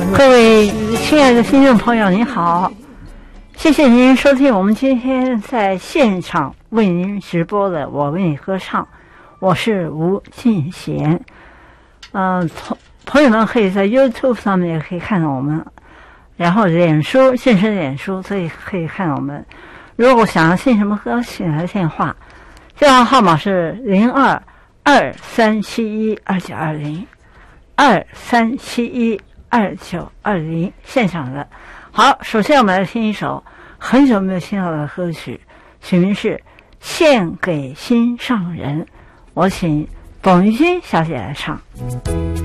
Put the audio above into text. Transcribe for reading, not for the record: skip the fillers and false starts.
各位亲爱的听众朋友，您好，谢谢您收听我们今天在现场为您直播的我为你歌唱，我是吴敬贤。朋友们可以在 YouTube 上面也可以看到我们，然后脸书现身脸书，所以可以看到我们。如果想要信什么歌，请来电话，电话号码是02-2371-2920，2371-2920，现场的。好，首先我们来听一首很久没有听到的歌曲，曲名是《献给心上人》，我请董玉君小姐来唱。